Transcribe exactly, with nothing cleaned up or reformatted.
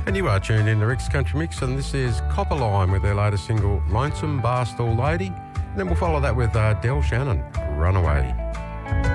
And you are tuned in to Rick's Country Mix, and this is Copper Line with their latest single, Lonesome Barstool Lady. And then we'll follow that with uh, Del Shannon, Runaway.